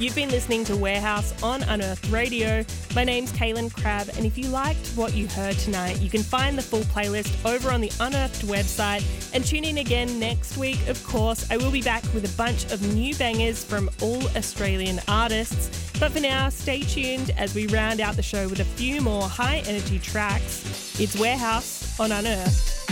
You've been listening to Warehouse on Unearthed Radio. My name's Kaylin Crabb, and if you liked what you heard tonight, you can find the full playlist over on the Unearthed website, and tune in again next week. Of course, I will be back with a bunch of new bangers from all Australian artists. But for now, stay tuned as we round out the show with a few more high energy tracks. It's Warehouse on Unearthed.